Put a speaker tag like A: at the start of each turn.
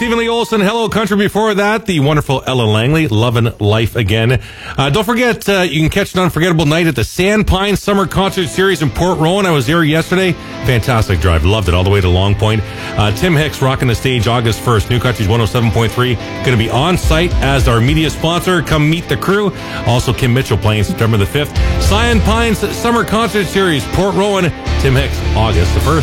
A: Stephen Lee Olson, Hello Country. Before that, the wonderful Ella Langley, Lovin' Life Again. Don't forget, you can catch an unforgettable night at the Sandpine Summer Concert Series in Port Rowan. I was there yesterday. Fantastic drive. Loved it all the way to Long Point. Tim Hicks rocking the stage August 1st. New Country's 107.3. Going to be on site as our media sponsor. Come meet the crew. Also, Kim Mitchell playing September the 5th. Sandpine's Summer Concert Series, Port Rowan. Tim Hicks, August the 1st.